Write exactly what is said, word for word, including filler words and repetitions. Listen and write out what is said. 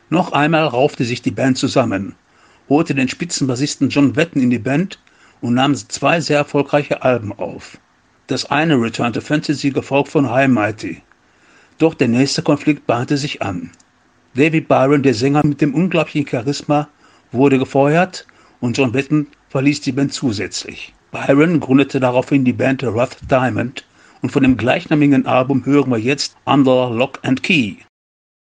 Noch einmal raufte sich die Band zusammen, holte den Spitzenbassisten John Wetton in die Band und nahm zwei sehr erfolgreiche Alben auf. Das eine, Return to Fantasy, gefolgt von High Mighty. Doch der nächste Konflikt bahnte sich an. David Byron, der Sänger mit dem unglaublichen Charisma, wurde gefeuert und John Wetton verließ die Band zusätzlich. Byron gründete daraufhin die Band Rough Diamond und von dem gleichnamigen Album hören wir jetzt Under Lock and Key.